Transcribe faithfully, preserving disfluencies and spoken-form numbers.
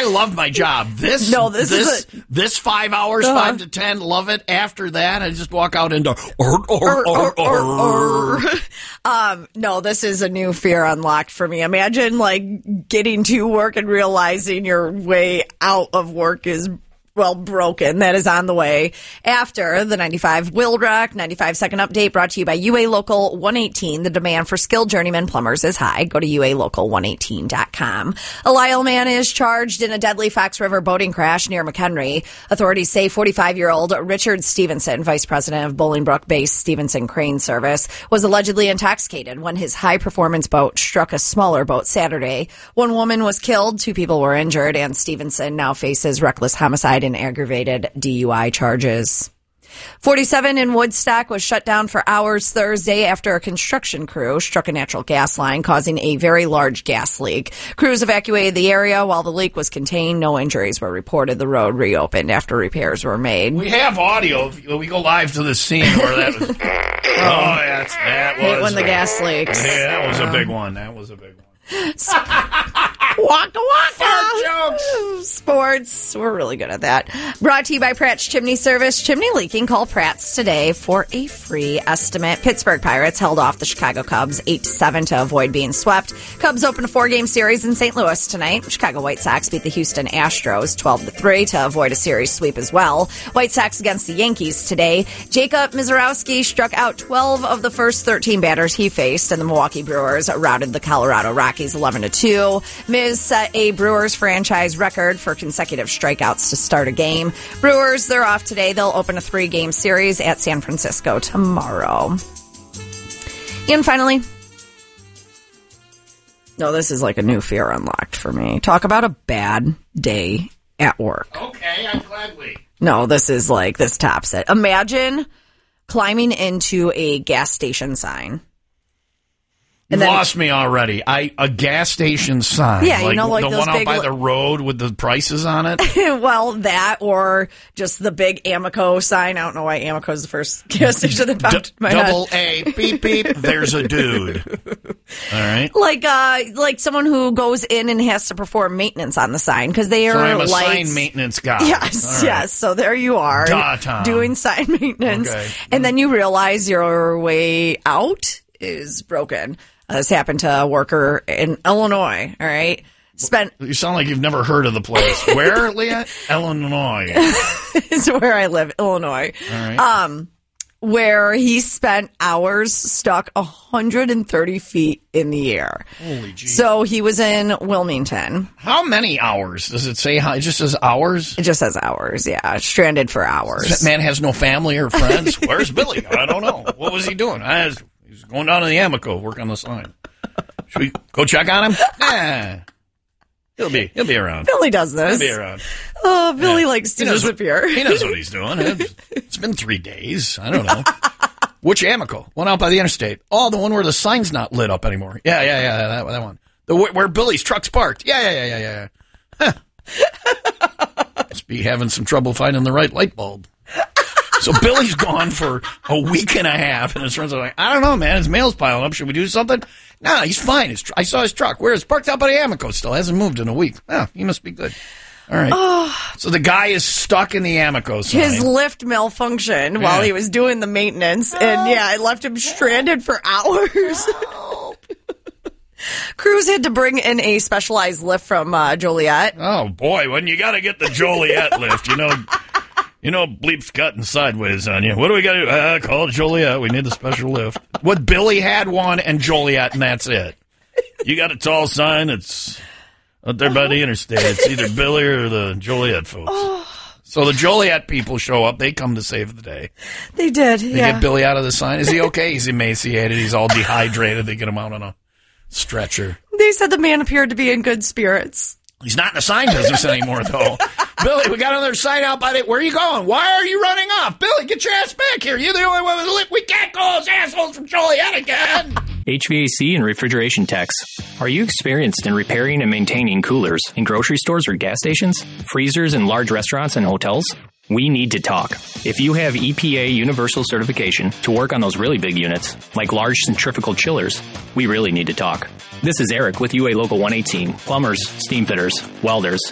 I love my job. This no, this this is a, this five hours, uh, five to ten, love it. After that, I just walk out into or or or, or or. Um, no, this is a new fear unlocked for me. Imagine like getting to work and realizing your way out of work is well, broken. That is on the way after the ninety-five Will Rock ninety-five second update brought to you by U A Local one eighteen. The demand for skilled journeyman plumbers is high. Go to U A Local one eighteen dot com. A Lisle man is charged in a deadly Fox River boating crash near McHenry. Authorities say forty-five-year-old Richard Stevenson, vice president of Bolingbrook-based Stevenson Crane Service, was allegedly intoxicated when his high-performance boat struck a smaller boat Saturday. One woman was killed, two people were injured, and Stevenson now faces reckless homicide and aggravated D U I charges. forty-seven in Woodstock was shut down for hours Thursday after a construction crew struck a natural gas line, causing a very large gas leak. Crews evacuated the area while the leak was contained. No injuries were reported. The road reopened after repairs were made. We have audio. We go live to the scene where that was. Oh, that's, that was. Hate when the gas leaks. Yeah, that was a big one. That was a big one. Waka waka. Fart jokes. Sports. We're really good at that. Brought to you by Pratt's Chimney Service. Chimney leaking. Call Pratt's today for a free estimate. Pittsburgh Pirates held off the Chicago Cubs eight to seven to avoid being swept. Cubs open a four-game series in Saint Louis tonight. Chicago White Sox beat the Houston Astros twelve to three to avoid a series sweep as well. White Sox against the Yankees today. Jacob Mizorowski struck out twelve of the first thirteen batters he faced, and the Milwaukee Brewers routed the Colorado Rockies eleven to two. Miz set a Brewers franchise record for consecutive strikeouts to start a game. Brewers, they're off today. They'll open a three-game series at San Francisco tomorrow. And finally, no, this is like a new fear unlocked for me. Talk about a bad day at work. Okay, I'm glad we. No, this is like, this tops it. Imagine climbing into a gas station sign. You then, lost me already. I a gas station sign. Yeah, like you know, like the those one out big by li- the road with the prices on it. Well, that or just the big Amoco sign. I don't know why Amoco is the first gas station that popped in my head. Double A, beep beep. There's a dude. All right, like uh, like someone who goes in and has to perform maintenance on the sign because they are so I'm a lights. sign maintenance guy. Yes, right. yes. So there you are, Duh, Tom. doing sign maintenance, Okay. and then you realize your way out is broken. Uh, this happened to a worker in Illinois, all right? Spent. You sound like you've never heard of the place. Where, Leah? Illinois. Is where I live, Illinois. All right. Um, where he spent hours stuck one hundred thirty feet in the air. Holy geez. So he was in Wilmington. How many hours? Does it say? How, it just says hours? It just says hours, yeah. Stranded for hours. That man has no family or friends. Where's Billy? I don't know. What was he doing? I was, he was going down to the Amoco, work on the sign. Should we go check on him? Nah. He'll be he'll be around. Billy does this. He'll be around. Oh, Billy Yeah. likes to He knows disappear. What, he knows what he's doing. It's, it's been three days. I don't know. Which Amoco? One out by the interstate. Oh, the one where the sign's not lit up anymore. Yeah, yeah, yeah, that, that one. The where Billy's truck's parked. Yeah, yeah, yeah, yeah, yeah. Huh. Must be having some trouble finding the right light bulb. So Billy's gone for a week and a half, and his friends are like, I don't know, man. His mail's piling up. Should we do something? No, he's fine. His tr- I saw his truck. Where is parked out by the Amoco still? Hasn't moved in a week. Oh, he must be good. All right. Oh. So the guy is stuck in the Amoco sign. His lift malfunctioned while Yeah. he was doing the maintenance, and yeah, it left him stranded for hours. Crews had to bring in a specialized lift from uh, Joliet. Oh, boy, when you got to get the Joliet lift, you know, you know, bleep's cutting sideways on you. What do we got to do? Uh, call Joliet. We need the special lift. What, Billy had one and Joliet, and that's it. You got a tall sign that's out there by the interstate. It's either Billy or the Joliet folks. So the Joliet people show up. They come to save the day. They did, They yeah. get Billy out of the sign. Is he okay? He's emaciated. He's all dehydrated. They get him out on a stretcher. They said the man appeared to be in good spirits. He's not in the sign business anymore, though. Billy, we got another sign out by the... Where are you going? Why are you running off? Billy, get your ass back here. You're the only one with a lip. We can't call those assholes from Joliet again. H V A C and refrigeration techs. Are you experienced in repairing and maintaining coolers in grocery stores or gas stations, freezers in large restaurants and hotels? We need to talk. If you have E P A universal certification to work on those really big units, like large centrifugal chillers, we really need to talk. This is Eric with U A Local one eighteen. Plumbers, steam fitters, welders,